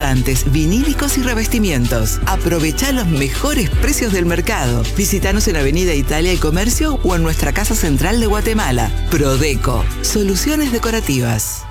colgantes, vinílicos y revestimientos. Aprovechá los mejores precios del mercado. Visítanos en Avenida Italia y Comercio o en nuestra casa central de Guatemala. Prodeco, soluciones decorativas.